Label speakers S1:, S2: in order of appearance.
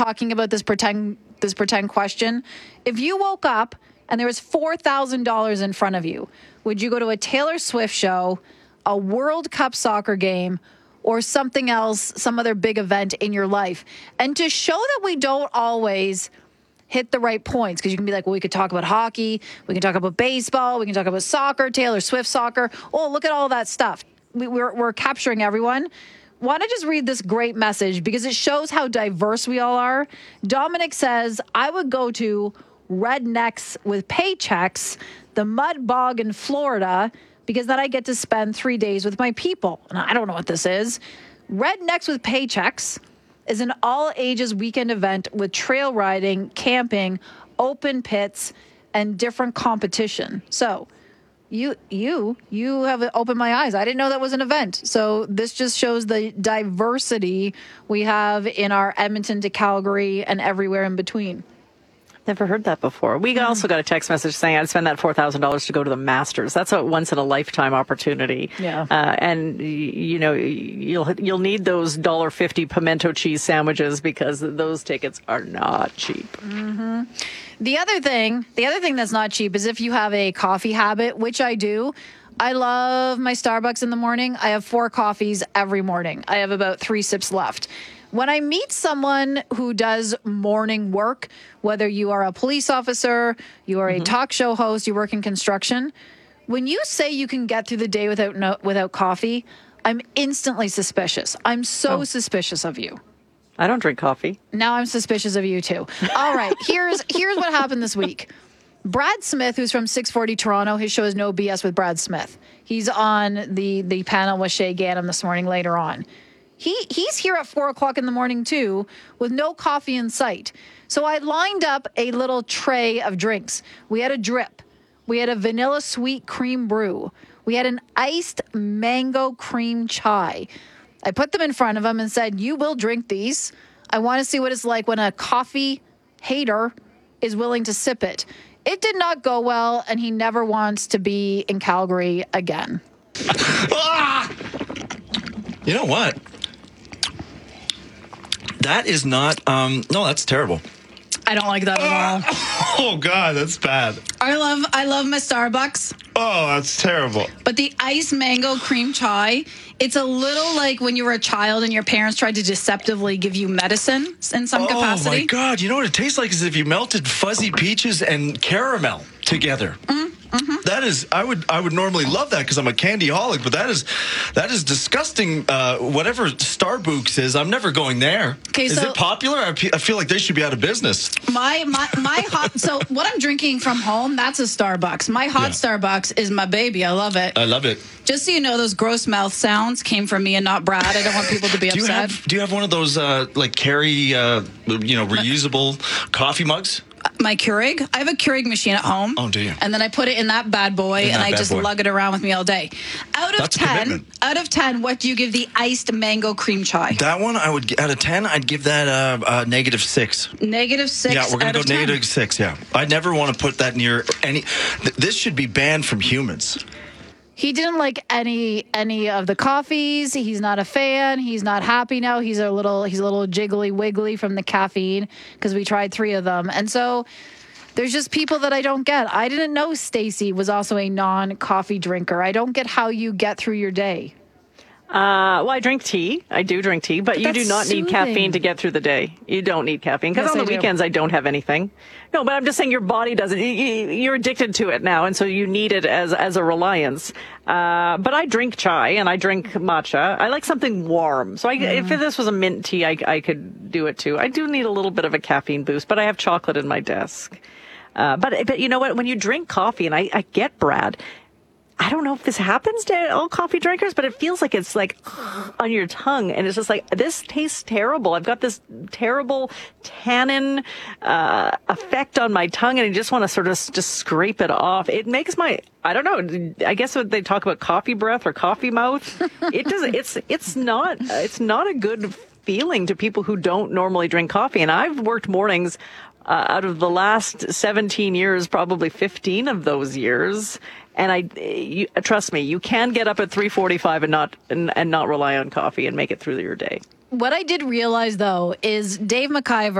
S1: talking about this pretend question. If you woke up and there was $4,000 in front of you, would you go to a Taylor Swift show, a World Cup soccer game, or something else, some other big event in your life? And to show that we don't always hit the right points, because you can be like, well, we could talk about hockey, we can talk about baseball, we can talk about soccer, Taylor Swift soccer. Oh, look at all that stuff. We're capturing everyone. Why don't I just read this great message, because it shows how diverse we all are. Dominic says, I would go to Rednecks with Paychecks, the mud bog in Florida, because then I get to spend 3 days with my people. And I don't know what this is. Rednecks with Paychecks is an all-ages weekend event with trail riding, camping, open pits, and different competition. So you have opened my eyes. I didn't know that was an event. So this just shows the diversity we have in our Edmonton to Calgary and everywhere in between.
S2: Never heard that before. We also got a text message saying I'd spend that $4,000 to go to the Masters. That's a once in a lifetime opportunity.
S1: Yeah.
S2: And you know, you'll need those $1.50 pimento cheese sandwiches, because those tickets are not cheap.
S1: Mm-hmm. The other thing that's not cheap is if you have a coffee habit, which I do. I love my Starbucks in the morning. I have 4 coffees every morning. I have about 3 sips left. When I meet someone who does morning work, whether you are a police officer, you are a talk show host, you work in construction, when you say you can get through the day without coffee, I'm instantly suspicious. I'm so suspicious of you.
S2: I don't drink coffee.
S1: Now I'm suspicious of you too. All right, here's what happened this week. Brad Smith, who's from 640 Toronto, his show is No BS with Brad Smith. He's on the panel with Shay Ganem this morning later on. He's here at 4 o'clock in the morning, too, with no coffee in sight. So I lined up a little tray of drinks. We had a drip. We had a vanilla sweet cream brew. We had an iced mango cream chai. I put them in front of him and said, you will drink these. I want to see what it's like when a coffee hater is willing to sip it. It did not go well, and he never wants to be in Calgary again.
S3: You know what? That is not, no, that's terrible.
S1: I don't like that at all.
S3: Oh, God, that's bad.
S1: I love my Starbucks.
S3: Oh, that's terrible.
S1: But the iced mango cream chai, it's a little like when you were a child and your parents tried to deceptively give you medicine in some capacity.
S3: Oh, my God. You know what it tastes like is if you melted fuzzy peaches and caramel together. That is, I would normally love that because I'm a candyholic, but that is disgusting. Whatever Starbucks is, I'm never going there. Okay, is it popular? I feel like they should be out of business.
S1: My hot. So what I'm drinking from home, that's a Starbucks. My hot Starbucks is my baby. I love it.
S3: I love it.
S1: Just so you know, those gross mouth sounds came from me and not Brad. I don't want people to be upset.
S3: Do you have one of those like Carry reusable coffee mugs?
S1: My Keurig. I have a Keurig machine at home.
S3: Oh, do you?
S1: And then I put it in that bad boy, and I just lug it around with me all day. Out of 10, what do you give the iced mango cream chai?
S3: That one, out of 10, I'd give that a -6.
S1: -6.
S3: Yeah, we're gonna go -6. Yeah, I never want to put that near any. This should be banned from humans.
S1: He didn't like any of the coffees. He's not a fan. He's not happy now. He's a little jiggly wiggly from the caffeine because we tried 3 of them. And so there's just people that I don't get. I didn't know Stacey was also a non-coffee drinker. I don't get how you get through your day.
S2: Well, I drink tea. I do drink tea, but you do not need caffeine to get through the day. You don't need caffeine because on the weekends I don't have anything. No, but I'm just saying your body doesn't. You're addicted to it now, and so you need it as a reliance. But I drink chai and I drink matcha. I like something warm. So if this was a mint tea, I could do it too. I do need a little bit of a caffeine boost, but I have chocolate in my desk. But you know what? When you drink coffee, and I get Brad. I don't know if this happens to all coffee drinkers, but it feels like it's like on your tongue. And it's just like, this tastes terrible. I've got this terrible tannin effect on my tongue, and I just want to sort of just scrape it off. It makes I don't know, I guess when they talk about coffee breath or coffee mouth, it doesn't, it's not a good feeling to people who don't normally drink coffee. And I've worked mornings out of the last 17 years, probably 15 of those years. And trust me, you can get up at 3:45 and not rely on coffee and make it through your day.
S1: What I did realize, though, is Dave McIver